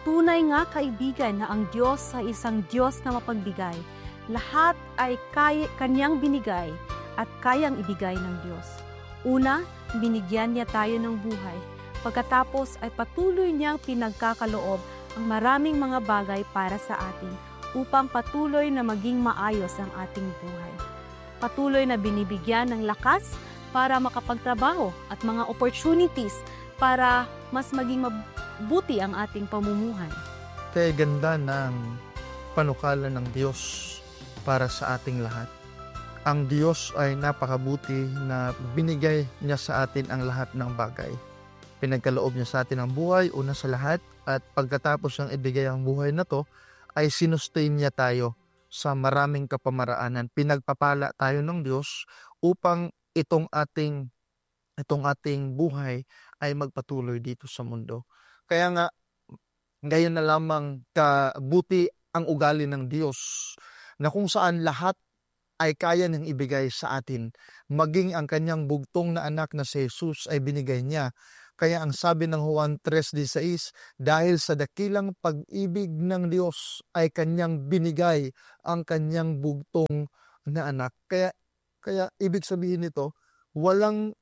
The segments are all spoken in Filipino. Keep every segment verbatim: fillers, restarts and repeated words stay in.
Tunay nga kaibigan na ang Diyos ay isang Diyos na mapagbigay. Lahat ay kay, kanyang binigay at kayang ibigay ng Diyos. Una, binigyan niya tayo ng buhay. Pagkatapos ay patuloy niyang pinagkakaloob ang maraming mga bagay para sa atin upang patuloy na maging maayos ang ating buhay. Patuloy na binibigyan ng lakas para makapagtrabaho at mga opportunities para mas maging mabuti ang ating pamumuhay. Kaya ganda ng panukala ng Diyos para sa ating lahat. Ang Diyos ay napakabuti na binigay niya sa atin ang lahat ng bagay. Pinagkaloob niya sa atin ang buhay, una sa lahat, at pagkatapos niyang ibigay ang buhay na to, ay sinustain niya tayo sa maraming kapamaraanan. Pinagpapala tayo ng Diyos upang itong ating, itong ating buhay ay magpatuloy dito sa mundo. Kaya nga, ngayon na lamang kabuti ang ugali ng Diyos na kung saan lahat ay kaya niyang ibigay sa atin. Maging ang kanyang bugtong na anak na si Jesus ay binigay niya. Kaya ang sabi ng Juan three sixteen, dahil sa dakilang pag-ibig ng Diyos ay kanyang binigay ang kanyang bugtong na anak. Kaya, kaya ibig sabihin nito, walang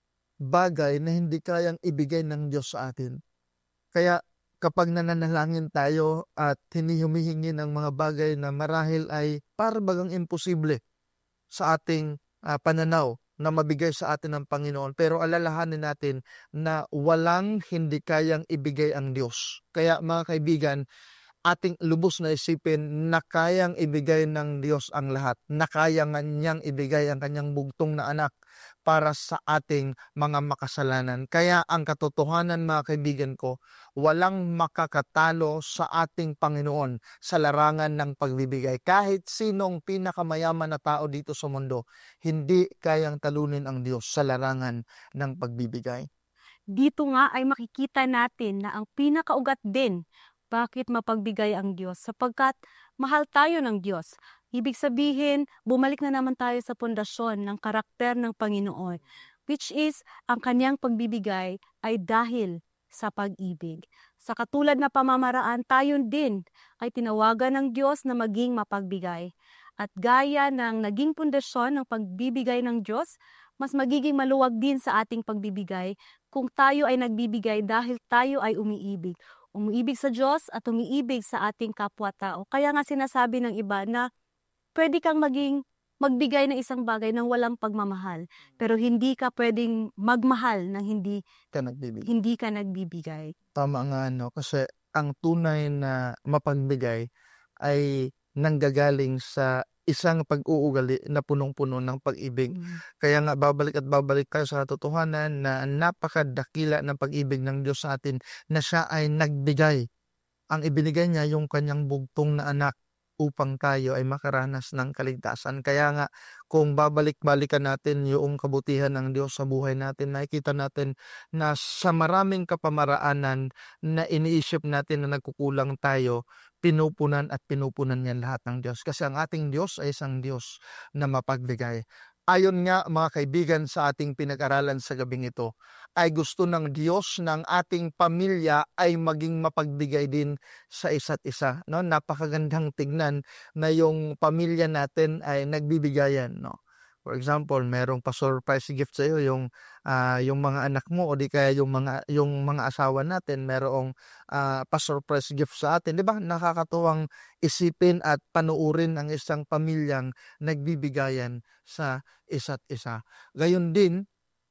bagay na hindi kayang ibigay ng Diyos sa atin. Kaya kapag nananalangin tayo at hinihumihingi ng mga bagay na marahil ay parang imposible sa ating uh, pananaw na mabigay sa atin ng Panginoon, pero alalahanin natin na walang hindi kayang ibigay ang Diyos. Kaya mga kaibigan, ating lubos na isipin na kayang ibigay ng Diyos ang lahat, na kaya nga niyang ibigay ang kanyang bugtong na anak para sa ating mga makasalanan. Kaya ang katotohanan mga kaibigan ko, walang makakatalo sa ating Panginoon sa larangan ng pagbibigay. Kahit sinong pinakamayaman na tao dito sa mundo, hindi kayang talunin ang Diyos sa larangan ng pagbibigay. Dito nga ay makikita natin na ang pinakaugat din bakit mapagbigay ang Diyos, sapagkat mahal tayo ng Diyos. Ibig sabihin, bumalik na naman tayo sa pundasyon ng karakter ng Panginoon, which is, ang kanyang pagbibigay ay dahil sa pag-ibig. Sa katulad na pamamaraan, tayo din ay tinawagan ng Diyos na maging mapagbigay. At gaya ng naging pundasyon ng pagbibigay ng Diyos, mas magiging maluwag din sa ating pagbibigay kung tayo ay nagbibigay dahil tayo ay umiibig. Umiibig sa Diyos at umiibig sa ating kapwa-tao. Kaya nga sinasabi ng iba na pwede kang maging magbigay ng isang bagay nang walang pagmamahal, pero hindi ka pwedeng magmahal nang hindi ka nagbibigay. Hindi ka nagbibigay. Tama nga, no? Kasi ang tunay na mapagbigay ay nanggagaling sa isang pag-uugali na punong-puno ng pag-ibig. Mm. Kaya nga babalik at babalik tayo sa katotohanan na napakadakila ng pag-ibig ng Diyos sa atin na siya ay nagbigay. Ang ibinigay niya yung kanyang bugtong na anak upang tayo ay makaranas ng kaligtasan. Kaya nga kung babalik-balikan natin yung kabutihan ng Diyos sa buhay natin, nakikita natin na sa maraming kapamaraanan na iniisip natin na nagkukulang tayo, pinupunan at pinupunan niya lahat ng Diyos. Kasi ang ating Diyos ay isang Diyos na mapagbigay. Ayon nga mga kaibigan sa ating pinag-aralan sa gabing ito, ay gusto ng Diyos ng ating pamilya ay maging mapagbigay din sa isa't isa. No? Napakagandang tignan na yung pamilya natin ay nagbibigayan. No? For example, merong pa-surprise gift sa iyo yung uh, yung mga anak mo o di kaya yung mga yung mga asawa natin merong uh, pa-surprise gift sa atin, 'di ba? Nakakatuwang isipin at panuurin ang isang pamilyang nagbibigayan sa isa't isa. Gayon din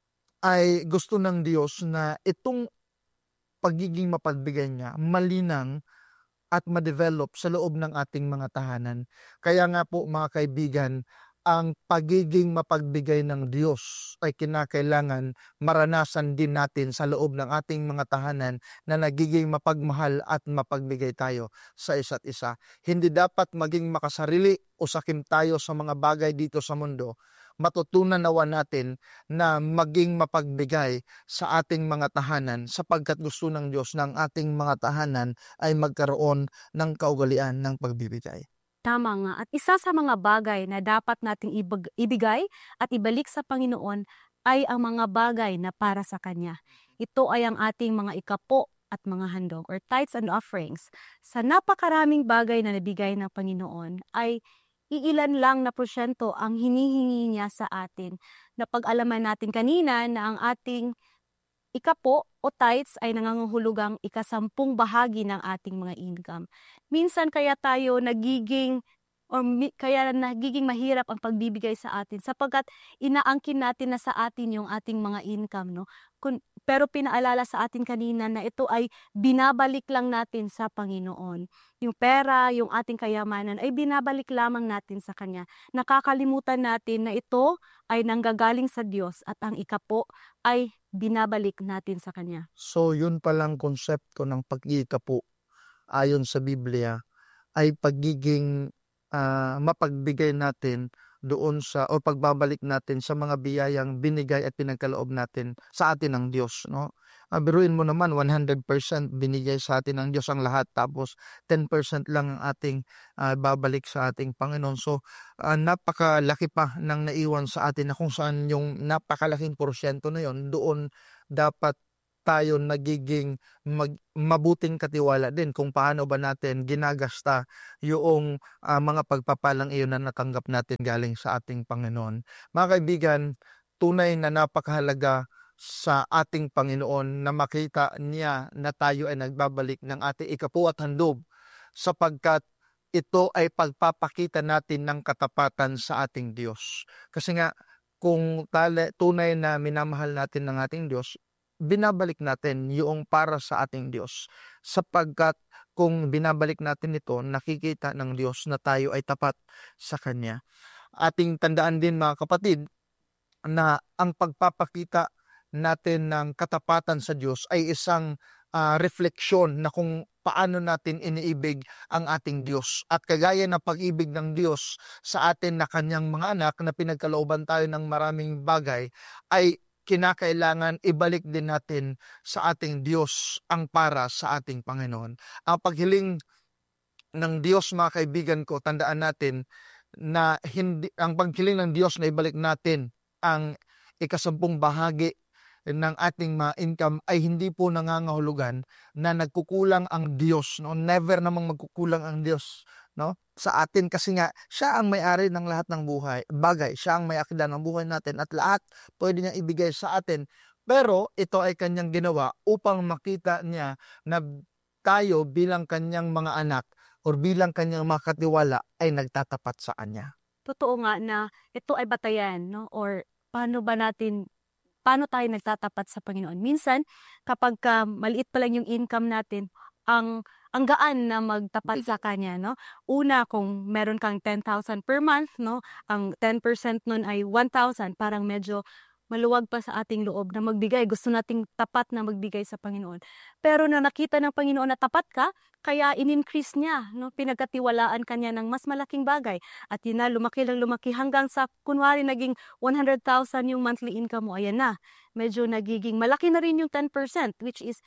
ay gusto ng Diyos na itong pagiging mapagbigay niya malinang at ma-develop sa loob ng ating mga tahanan. Kaya nga po mga kaibigan, ang pagiging mapagbigay ng Diyos ay kinakailangan maranasan din natin sa loob ng ating mga tahanan na nagiging mapagmahal at mapagbigay tayo sa isa't isa. Hindi dapat maging makasarili o sakim tayo sa mga bagay dito sa mundo. Matutunan nawa natin na maging mapagbigay sa ating mga tahanan sapagkat gusto ng Diyos ng ating mga tahanan ay magkaroon ng kaugalian ng pagbibigay. Tama nga. At isa sa mga bagay na dapat nating ibigay at ibalik sa Panginoon ay ang mga bagay na para sa Kanya. Ito ay ang ating mga ikapo at mga handog or tithes and offerings sa napakaraming bagay na nabigay ng Panginoon ay iilan lang na porsyento ang hinihingi niya sa atin. Napag-alaman natin kanina na ang ating ikapo o tithes ay nangangahulugang ikasampung bahagi ng ating mga income. Minsan kaya tayo nagiging or mi- kaya nagiging mahirap ang pagbibigay sa atin sapagkat inaangkin natin na sa atin yung ating mga income, no? Kun, pero pinaalala sa atin kanina na ito ay binabalik lang natin sa Panginoon. Yung pera, yung ating kayamanan ay binabalik lamang natin sa Kanya. Nakakalimutan natin na ito ay nanggagaling sa Diyos at ang ikapo ay binabalik natin sa Kanya. So yun palang konsepto ng pag-iikapo ayon sa Biblia ay pagiging uh, mapagbigay natin doon sa o pagbabalik natin sa mga biyayang binigay at pinagkaloob natin sa atin ng Diyos, no? Uh, biruin mo naman one hundred percent binigay sa atin ng Diyos ang lahat tapos ten percent lang ang ating uh, babalik sa ating Panginoon. So uh, napakalaki pa ng naiwan sa atin na kung saan yung napakalaking porsyento na yon doon dapat tayo nagiging mag, mabuting katiwala din kung paano ba natin ginagasta yung uh, mga pagpapalang iyon na natanggap natin galing sa ating Panginoon. Mga kaibigan, tunay na napakahalaga sa ating Panginoon na makita niya na tayo ay nagbabalik ng ating ikapu at handog sapagkat ito ay pagpapakita natin ng katapatan sa ating Diyos. Kasi nga, kung tali, tunay na minamahal natin ng ating Diyos, binabalik natin yung para sa ating Diyos sapagkat kung binabalik natin ito, nakikita ng Diyos na tayo ay tapat sa Kanya. Ating tandaan din mga kapatid na ang pagpapakita natin ng katapatan sa Diyos ay isang uh, refleksyon na kung paano natin iniibig ang ating Diyos. At kagaya ng pag-ibig ng Diyos sa atin na Kanyang mga anak na pinagkalooban tayo ng maraming bagay ay kinakailangan ibalik din natin sa ating Diyos ang para sa ating Panginoon. Ang paghiling ng Diyos, mga kaibigan ko, tandaan natin na hindi, ang paghiling ng Diyos na ibalik natin ang ikasampung bahagi ng ating mga income ay hindi po nangangahulugan na nagkukulang ang Diyos, no? Never namang magkukulang ang Diyos, no? Sa atin kasi nga siya ang may-ari ng lahat ng buhay, bagay, siya ang may-akda ng buhay natin at lahat pwede niya ibigay sa atin. Pero ito ay kanyang ginawa upang makita niya na tayo bilang kanyang mga anak o bilang kanyang mga katiwala ay nagtatapat sa kanya. Totoo nga na ito ay batayan, no? Or paano ba natin paano tayo nagtatapat sa Panginoon? Minsan, kapag ka maliit pa lang yung income natin, ang ang gaan na magtapat sa Kanya, no? Una, kung meron kang ten thousand per month, no? Ang ten percent nun ay one thousand, parang medyo maluwag pa sa ating loob na magbigay. Gusto nating tapat na magbigay sa Panginoon. Pero na nakita ng Panginoon na tapat ka, kaya in-increase niya, no? Pinagkatiwalaan kanya ng mas malaking bagay. At yun na, lumaki lang lumaki hanggang sa, kunwari, naging one hundred thousand yung monthly income mo. Ayan na, medyo nagiging, malaki na rin yung ten percent, which is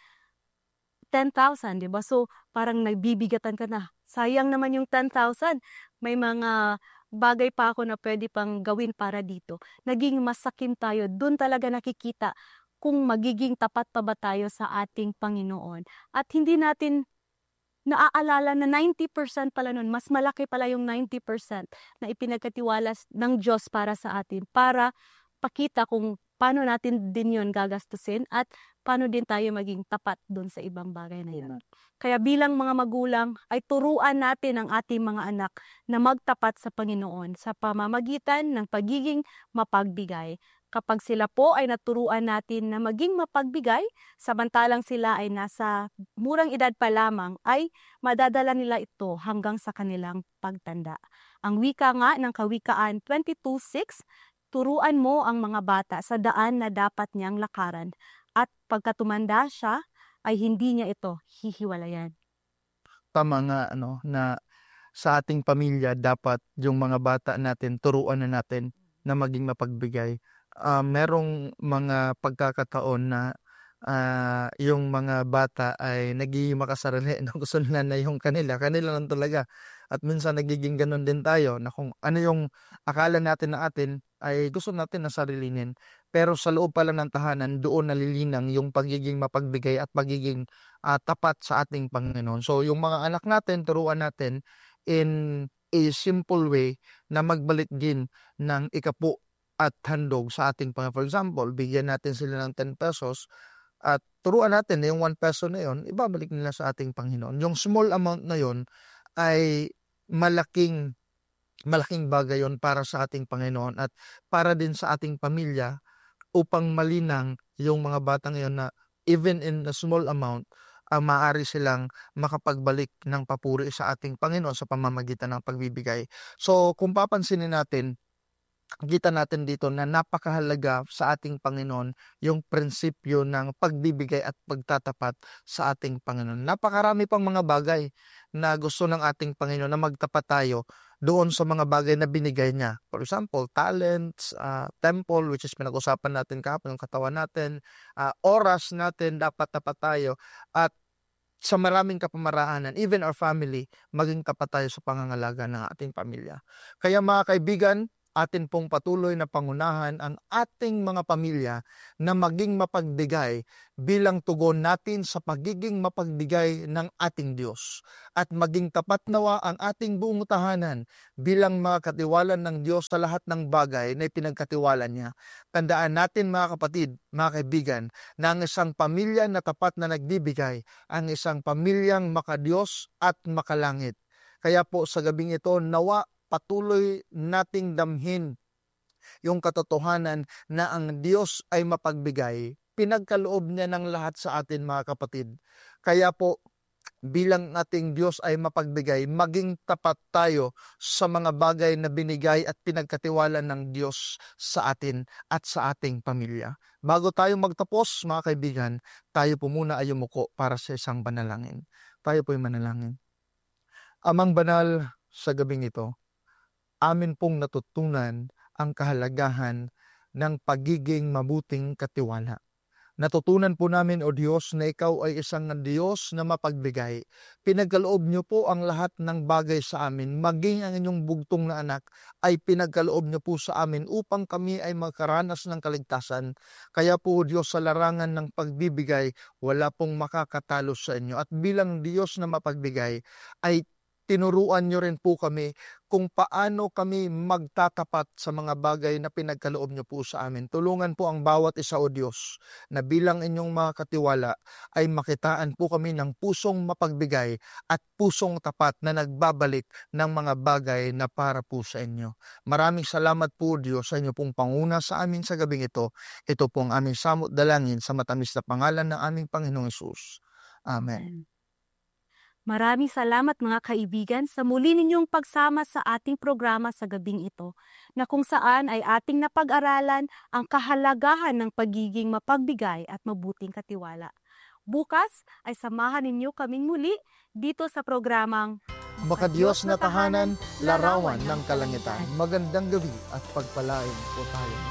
ten thousand, di ba? So, parang nagbibigatan ka na. Sayang naman yung ten thousand. May mga bagay pa ako na pwede pang gawin para dito. Naging masakim tayo. Doon talaga nakikita kung magiging tapat pa ba tayo sa ating Panginoon. At hindi natin naaalala na ninety percent pala nun, mas malaki pala yung ninety percent na ipinagkatiwala ng Diyos para sa atin, para pakita kung paano natin din yun gagastusin at paano din tayo maging tapat doon sa ibang bagay na yan. Kaya bilang mga magulang ay turuan natin ang ating mga anak na magtapat sa Panginoon sa pamamagitan ng pagiging mapagbigay. Kapag sila po ay naturuan natin na maging mapagbigay, samantalang sila ay nasa murang edad pa lamang, ay madadala nila ito hanggang sa kanilang pagtanda. Ang wika nga ng Kawikaan twenty-two six, turuan mo ang mga bata sa daan na dapat niyang lakaran at pagkatumanda siya ay hindi niya ito hihiwalayan. Tama nga, ano, na sa ating pamilya dapat yung mga bata natin turuan na natin na maging mapagbigay. Uh, merong mga pagkakataon na ah, yung mga bata ay nagiging makasarili na gusto nila na yung kanila, kanila lang talaga. At minsan nagiging gano'n din tayo na kung ano yung akala natin na atin ay gusto natin na sarilinin. Pero sa loob pala ng tahanan doon nalilinang yung pagiging mapagbigay at pagiging, ah, tapat sa ating Panginoon. So yung mga anak natin turuan natin in a simple way na magbalik din ng ikapu at handog sa ating Panginoon. For example, bigyan natin sila ng ten pesos at turuan natin na yung one peso na yun, ibabalik nila sa ating Panginoon. Yung small amount na yun ay malaking malaking bagay yun para sa ating Panginoon at para din sa ating pamilya upang malinang yung mga batang yun na even in a small amount, ah, maaari silang makapagbalik ng papuri sa ating Panginoon sa pamamagitan ng pagbibigay. So kung papansinin natin, kita natin dito na napakahalaga sa ating Panginoon yung prinsipyo ng pagbibigay at pagtatapat sa ating Panginoon. Napakarami pang mga bagay na gusto ng ating Panginoon na magtapat tayo doon sa mga bagay na binigay niya. For example, talents, uh, temple, which is pinag-usapan natin kahapon, yung katawan natin, uh, oras natin, dapat tapat tayo. At sa maraming kapamaraanan, even our family, maging tapat tayo sa pangangalaga ng ating pamilya. Kaya mga kaibigan, atin pong patuloy na pangunahan ang ating mga pamilya na maging mapagbigay bilang tugon natin sa pagiging mapagbigay ng ating Diyos. At maging tapat nawa ang ating buong tahanan bilang mga katiwalan ng Diyos sa lahat ng bagay na ipinagkatiwala niya. Tandaan natin mga kapatid, mga kaibigan, na ang isang pamilya na tapat na nagbibigay, ang isang pamilyang makadiyos at makalangit. Kaya po sa gabing ito, nawa patuloy nating damhin yung katotohanan na ang Diyos ay mapagbigay. Pinagkaloob niya ng lahat sa atin mga kapatid. Kaya po bilang ating Diyos ay mapagbigay, maging tapat tayo sa mga bagay na binigay at pinagkatiwala ng Diyos sa atin at sa ating pamilya. Bago tayo magtapos mga kaibigan, tayo po muna ay yumuko para sa isang panalangin. Tayo po ay manalangin. Amang banal, sa gabing ito, amin pong natutunan ang kahalagahan ng pagiging mabuting katiwala. Natutunan po namin, O Diyos, na Ikaw ay isang Diyos na mapagbigay. Pinagkaloob niyo po ang lahat ng bagay sa amin, maging ang inyong bugtong na anak ay pinagkaloob niyo po sa amin upang kami ay magkaranas ng kaligtasan. Kaya po, O Diyos, sa larangan ng pagbibigay, wala pong makakatalo sa inyo. At bilang Diyos na mapagbigay, ay tinuruan nyo rin po kami kung paano kami magtatapat sa mga bagay na pinagkaloob nyo po sa amin. Tulungan po ang bawat isa, O Diyos, na bilang inyong mga katiwala ay makitaan po kami ng pusong mapagbigay at pusong tapat na nagbabalik ng mga bagay na para po sa inyo. Maraming salamat po, O Diyos, sa inyo pong panguna sa amin sa gabing ito. Ito po ang aming samot dalangin sa matamis na pangalan ng aming Panginoong Hesus. Amen. Maraming salamat mga kaibigan sa muli ninyong pagsama sa ating programa sa gabing ito, na kung saan ay ating napag-aralan ang kahalagahan ng pagiging mapagbigay at mabuting katiwala. Bukas ay samahan ninyo kaming muli dito sa programang Makadiyos na tahanan, larawan ng kalangitan. Magandang gabi at pagpalain po tayo.